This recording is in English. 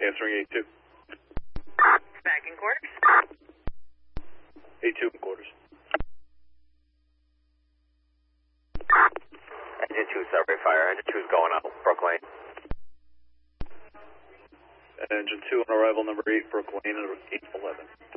Answering 8-2. Back in quarters. 8-2 in quarters. Engine 2, sorry, fire. Engine 2 is going up, Brook Lane. Engine 2 on arrival number 8, Brook Lane, 811.